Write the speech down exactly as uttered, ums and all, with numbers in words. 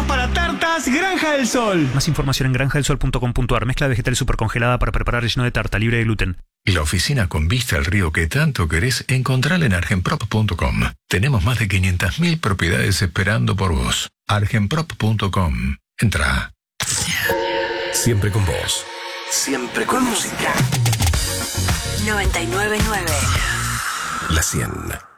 para tartas Granja del Sol. Más información en granja del sol punto com punto a r. Mezcla vegetal supercongelada para preparar relleno de tarta libre de gluten. La oficina con vista al río que tanto querés, encontrala en argenprop punto com. Tenemos más de quinientas mil propiedades esperando por vos. argenprop punto com. Entra. Siempre con vos. Siempre con música. noventa y nueve punto nueve. La cien.